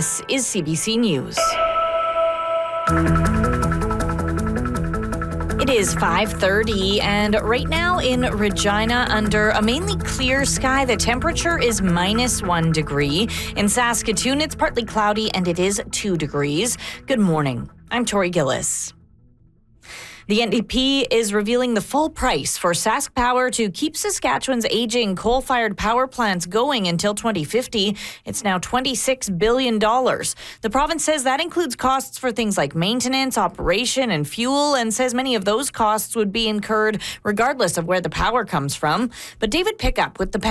This is CBC News. It is 5:30, and right now in Regina, under a mainly clear sky, the temperature is -1 degree. In Saskatoon, it's partly cloudy, and it is 2 degrees. Good morning. I'm Tori Gillis. The NDP is revealing the full price for Sask Power to keep Saskatchewan's aging coal-fired power plants going until 2050. It's now $26 billion. The province says that includes costs for things like maintenance, operation, and fuel, and says many of those costs would be incurred regardless of where the power comes from. But David Pickup with the